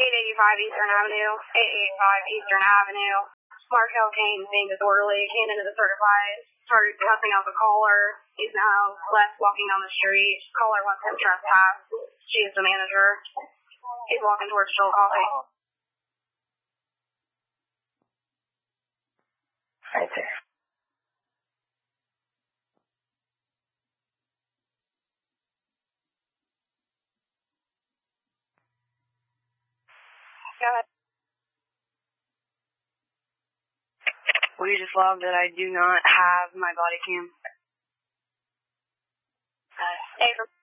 885 Eastern Avenue, 885 Eastern Avenue. Markel Kane being disorderly, came into the certified, started cussing out the caller. He's now left walking down the street. Caller wants him trespassed. She's the manager. He's walking towards Joel Coffee. Right there. Go ahead. We just logged that I do not have my body cam. Hey,